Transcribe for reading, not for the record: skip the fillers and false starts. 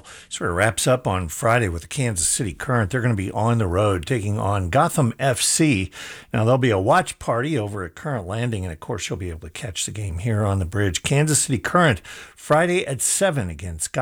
sort of wraps up on Friday with the Kansas City Current. They're going to be on the road taking on Gotham FC. Now, there'll be a watch party over at Current Landing, and of course, you'll be able to catch the game here on the bridge. Kansas City Current, Friday at 7 against